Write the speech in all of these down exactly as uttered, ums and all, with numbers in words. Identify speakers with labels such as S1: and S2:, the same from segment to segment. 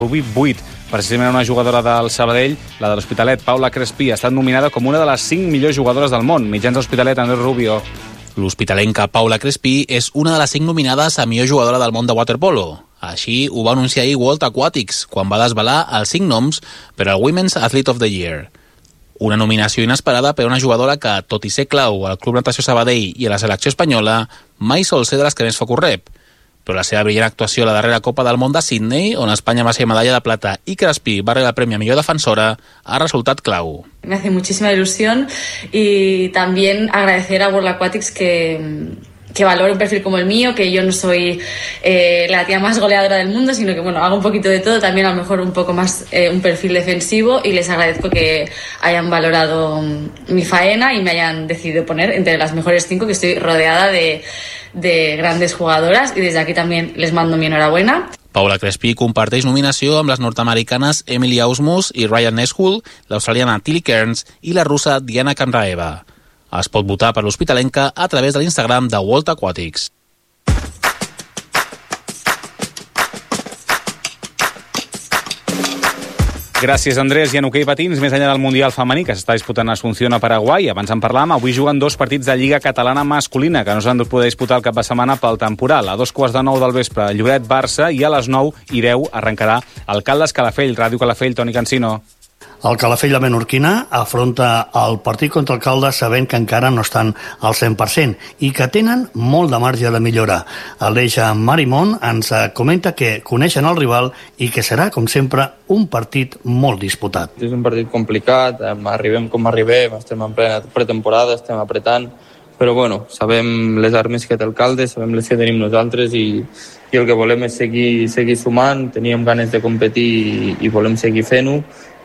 S1: rugby vuit. Precisament una jugadora del Sabadell, la de l'Hospitalet, Paula Crespí, ha estat nominada com una de les cinc millors jugadores del món. Mitjans d'Hospitalet, Andrés Rubio.
S2: L'hospitalenca Paula Crespí és una de les cinc nominades a millor jugadora del món de waterpolo. Així ho va anunciar ahir World Aquatics, quan va desvelar els cinc noms per al Women's Athlete of the Year. Una nominació inesperada per a una jugadora que, tot i ser clau al Club Natació Sabadell i a la selecció espanyola, mai sol ser de les que més fa correp. Però la seva brillant actuació a la darrera Copa del Món de Sydney, on Espanya va ser medalla de plata i Crespí va rebre el premi a millor defensora, ha resultat clau.
S3: Me hace muchísima ilusión y también agradecer a World Aquatics que, que valore un perfil como el mío, que yo no soy eh, la tía más goleadora del mundo, sino que bueno, hago un poquito de todo, también a lo mejor un poco más eh, un perfil defensivo, y les agradezco que hayan valorado mi faena y me hayan decidido poner entre las mejores cinco, que estoy rodeada de de grandes jugadoras, y desde aquí también les mando mi enhorabuena.
S2: Paula Crespí comparteix nominació amb les nord-americanes Emily Ausmus i Ryan Neshull, l'australiana Tilly Kearns i la russa Diana Kanraeva. Es pot votar per l'Hospitalenca a través de l'Instagram de World Aquatics.
S1: Gràcies, Andrés. I en hoquei patins, més enllà del Mundial femení, que s'està disputant a Asunción, a Paraguai, abans en parlàvem, avui juguen dos partits de Lliga Catalana masculina, que no s'han de poder disputar el cap de setmana pel temporal. A dos quarts de nou del vespre, Lloret-Barça, i a les nou i deu arrencarà el Caldes Calafell. Ràdio Calafell, Toni Cancino.
S4: El Calafell, la menorquina, afronta el partit contra el Caldes sabent que encara no estan al cent per cent i que tenen molt de marge de millora. Aleix Marimón ens comenta que coneixen el rival i que serà, com sempre, un partit molt disputat.
S5: És un partit complicat, arribem com arribem, estem en plena pretemporada, estem apretant, però bueno, sabem les armes que té el Caldes, sabem les que tenim nosaltres i, i el que volem és seguir, seguir sumant, teníem ganes de competir i, i volem seguir fent-ho,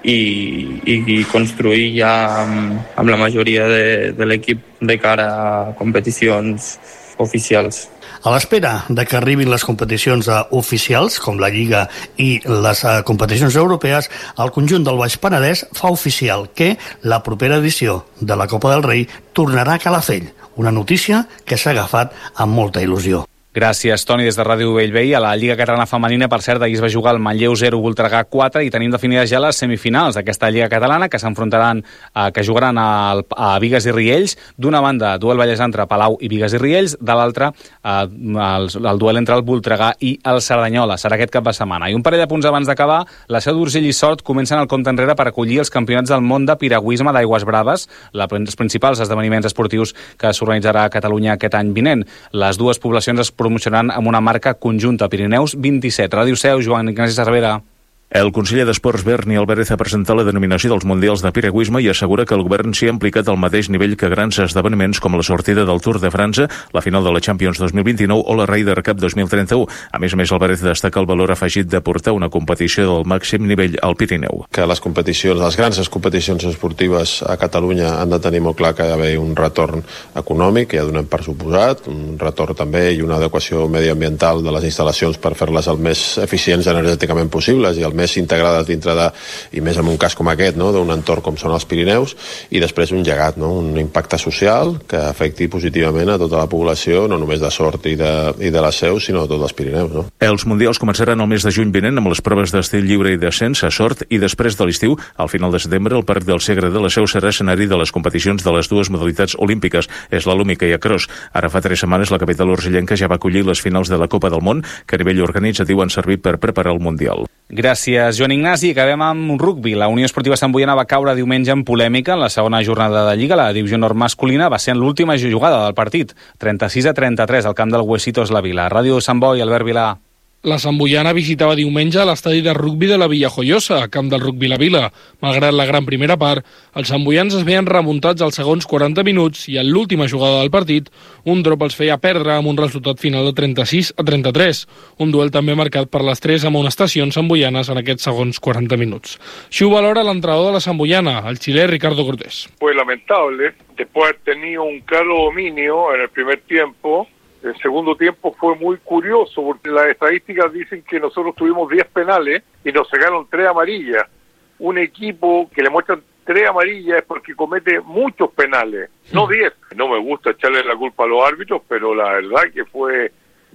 S5: I, i construir ja amb, amb la majoria de, de l'equip de cara a competicions oficials.
S4: A l'espera de que arribin les competicions oficials, com la Lliga i les competicions europees, el conjunt del Baix Penedès fa oficial que la propera edició de la Copa del Rei tornarà a Calafell, una notícia que s'ha agafat amb molta il·lusió.
S1: Gràcies, Toni, des de Ràdio Bellvei. A la Lliga Catalana Femenina, per cert, ahir es va jugar el Manlleu zero, Voltregà quatre, i tenim definides ja les semifinals d'aquesta Lliga Catalana, que s'enfrontaran, eh, que jugaran al, a Bigues i Riells. D'una banda, duel ballès entre Palau i Bigues i Riells, de l'altra, eh, el, el duel entre el Voltregà i el Cerdanyola. Serà aquest cap de setmana. I un parell de punts abans d'acabar, la Seu d'Urgell i Sort comencen el compte enrere per acollir els campionats del món de piragüisme d'Aigües Braves, la, els principals esdeveniments esportius que s'organitzarà a Catalunya aquest any vinent. Les dues poblacions es promocionant amb una marca conjunta, Pirineus vint-i-set. Ràdio Seu, Joan Ignasi Cervera.
S6: El conseller d'Esports, Berni Álvarez, ha presentat la denominació dels Mundials de Piragüisme i assegura que el govern s'hi ha implicat al mateix nivell que grans esdeveniments com la sortida del Tour de França, la final de la Champions dos mil vint-i-nou o la Ryder Cup dos mil trenta-u. A més a més, Álvarez destaca el valor afegit de portar una competició del màxim nivell al Pirineu.
S7: Que les competicions, les grans competicions esportives a Catalunya han de tenir molt clar que hi ha d'haver un retorn econòmic, que ja donem per suposat, un retorn també i una adequació mediambiental de les instal·lacions per fer-les el més eficients energèticament possibles i el més integrades dintre de, i més en un cas com aquest, no? D'un entorn com són els Pirineus, i després un llegat, no? Un impacte social que afecti positivament a tota la població, no només de Sort i de, i de la Seu, sinó de tots els Pirineus. No?
S6: Els Mundials començaran el mes de juny vinent amb les proves d'estil lliure i descens a Sort, i després de l'estiu, al final de setembre, el Parc del Segre de la Seu serà escenari de les competicions de les dues modalitats olímpiques, eslàlomica i acròs. Ara fa tres setmanes la capital urgellenca ja va acollir les finals de la Copa del Món, que a nivell organitzatiu han servit per preparar el Mundial.
S1: Gràcies, Joan Ignasi. Acabem amb un rugbi. La Unió Esportiva Sant Boiana va caure diumenge en polèmica en la segona jornada de Lliga. La divisió nord masculina va ser en l'última jugada del partit. trenta-sis a trenta-tres al camp del Huesitos la Vila. Ràdio Sant Boi, Albert Vilà.
S8: La Sant Boiana visitava diumenge l'estadi de rugbi de la Villajoiosa, a camp del rugbi la Vila. Malgrat la gran primera part, els santboians es veien remuntats als segons quaranta minuts i en l'última jugada del partit, un drop els feia perdre amb un resultat final de trenta-sis a trenta-tres. Un duel també marcat per les tres amonestacions santboianes en aquests segons quaranta minuts. Així ho valora l'entrenador de la Sant Boiana, el xilè Ricardo Cortés.
S9: Fue lamentable, después de haber tenido un claro dominio en el primer tiempo. El segundo tiempo fue muy curioso porque las estadísticas dicen que nosotros tuvimos diez penales y nos sacaron tres amarillas. Un equipo que le muestran tres amarillas es porque comete muchos penales, no diez. No me gusta echarle la culpa a los árbitros, pero la verdad que fue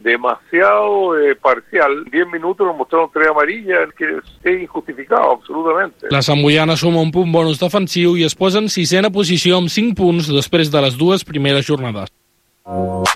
S9: demasiado eh, parcial. diez minutos nos mostraron tres amarillas, que es injustificado, absolutamente.
S8: La Samboiana suma un punt bonus defensiu i es posa en sisena posició amb cinc punts després de les dues primeres jornades.